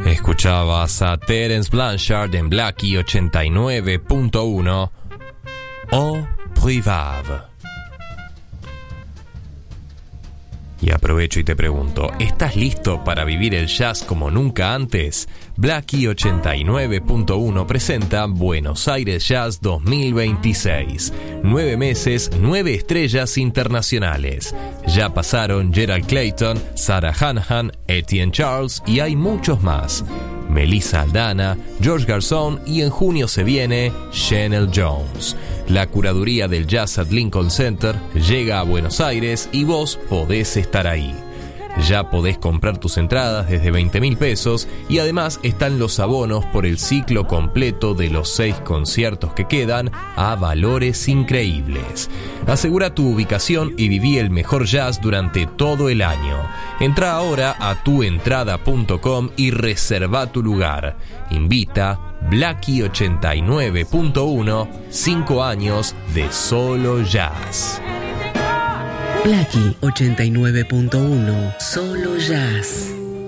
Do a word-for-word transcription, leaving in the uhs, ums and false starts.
Escuchabas a Terence Blanchard en Blackie ochenta y nueve punto uno o Privave. Y aprovecho y te pregunto, ¿estás listo para vivir el jazz como nunca antes? Blackie ochenta y nueve punto uno presenta Buenos Aires Jazz dos mil veintiséis. Nueve meses, nueve estrellas internacionales. Ya pasaron Gerald Clayton, Sarah Hanahan, Etienne Charles y hay muchos más. Melissa Aldana, George Garzón y en junio se viene Chanel Jones. La curaduría del Jazz at Lincoln Center llega a Buenos Aires y vos podés estar ahí. Ya podés comprar tus entradas desde veinte mil pesos y además están los abonos por el ciclo completo de los seis conciertos que quedan a valores increíbles. Asegura tu ubicación y viví el mejor jazz durante todo el año. Entra ahora a tu entrada punto com y reserva tu lugar. Invita Blackie ochenta y nueve punto uno, cinco años de solo jazz. Blackie ochenta y nueve punto uno, solo jazz.